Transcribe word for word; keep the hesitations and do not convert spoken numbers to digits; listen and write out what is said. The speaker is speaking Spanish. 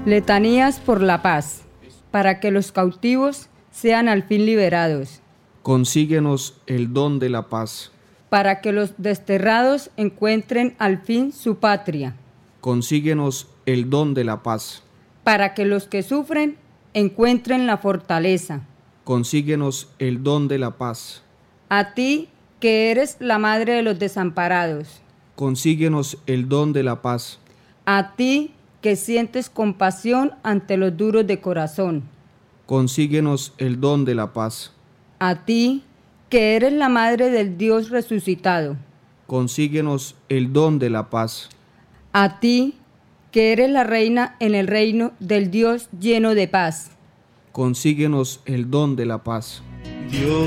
Letanías por la paz, para que los cautivos sean al fin liberados. Consíguenos el don de la paz. Para que los desterrados encuentren al fin su patria. Consíguenos el don de la paz. Para que los que sufren encuentren la fortaleza. Consíguenos el don de la paz. A ti, que eres la madre de los desamparados. Consíguenos el don de la paz. A ti, que sientes compasión ante los duros de corazón. Consíguenos el don de la paz. A ti, que eres la madre del Dios resucitado. Consíguenos el don de la paz. A ti, que eres la reina en el reino del Dios lleno de paz. Consíguenos el don de la paz. Dios